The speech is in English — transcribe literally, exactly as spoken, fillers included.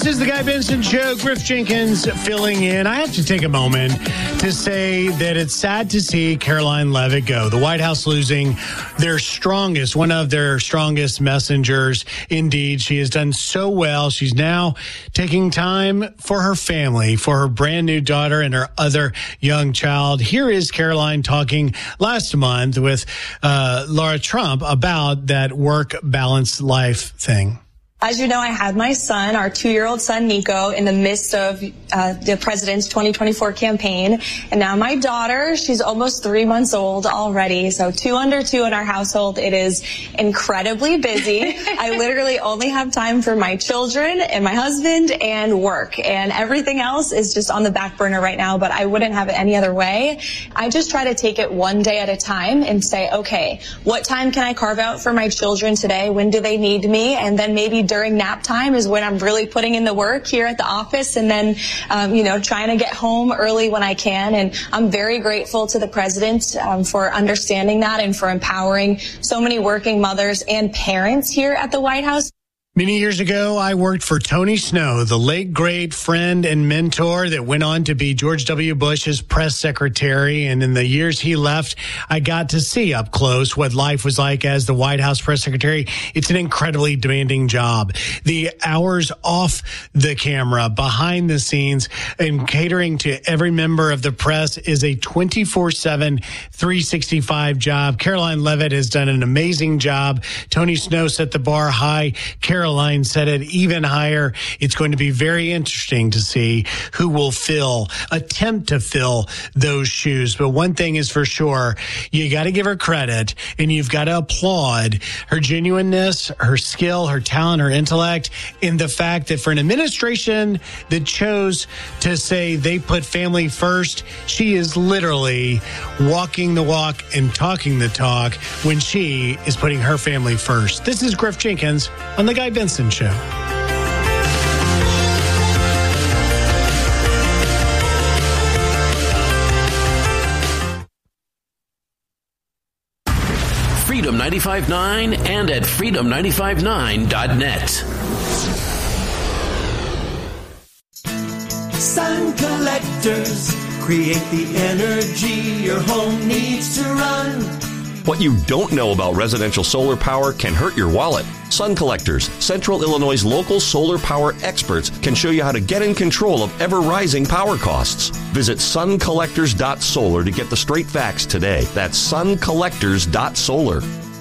This is the Guy Benson Show. Griff Jenkins filling in. I have to take a moment to say that it's sad to see Karoline Leavitt go. The White House losing their strongest, one of their strongest messengers. Indeed, she has done so well. She's now taking time for her family, for her brand new daughter and her other young child. Here is Karoline talking last month with uh, Laura Trump about that work balance life thing. As you know, I had my son, our two-year-old son, Nico, in the midst of uh, the president's twenty twenty-four campaign. And now my daughter, she's almost three months old already. So two under two in our household. It is incredibly busy. I literally only have time for my children and my husband and work. And everything else is just on the back burner right now, but I wouldn't have it any other way. I just try to take it one day at a time and say, okay, what time can I carve out for my children today? When do they need me? And then maybe during nap time is when I'm really putting in the work here at the office, and then, um, you know, trying to get home early when I can. And I'm very grateful to the president um, for understanding that and for empowering so many working mothers and parents here at the White House. Many years ago, I worked for Tony Snow, the late great friend and mentor that went on to be George W. Bush's press secretary. And in the years he left, I got to see up close what life was like as the White House press secretary. It's an incredibly demanding job. The hours off the camera, behind the scenes, and catering to every member of the press is a twenty-four seven, three sixty-five job. Karoline Leavitt has done an amazing job. Tony Snow set the bar high. Karoline set it even higher. It's going to be very interesting to see who will fill, attempt to fill those shoes. But one thing is for sure, you got to give her credit, and you've got to applaud her genuineness, her skill, her talent, her intellect, and the fact that for an administration that chose to say they put family first, she is literally walking the walk and talking the talk when she is putting her family first. This is Griff Jenkins on The Guy Benson Show. Freedom ninety-five point nine and at freedom ninety-five point nine dot net. Sun collectors create the energy your home needs to run. What you don't know about residential solar power can hurt your wallet. Sun Collectors, Central Illinois' local solar power experts, can show you how to get in control of ever-rising power costs. Visit sun collectors dot solar to get the straight facts today. That's sun collectors dot solar.